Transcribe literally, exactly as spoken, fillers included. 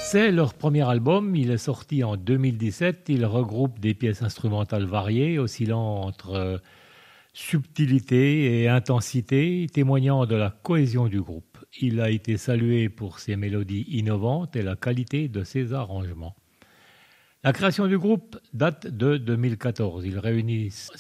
C'est leur premier album, il est sorti en deux mille dix-sept, il regroupe des pièces instrumentales variées, oscillant entre euh, subtilité et intensité, témoignant de la cohésion du groupe. Il a été salué pour ses mélodies innovantes et la qualité de ses arrangements. La création du groupe date de deux mille quatorze. Ils réunissent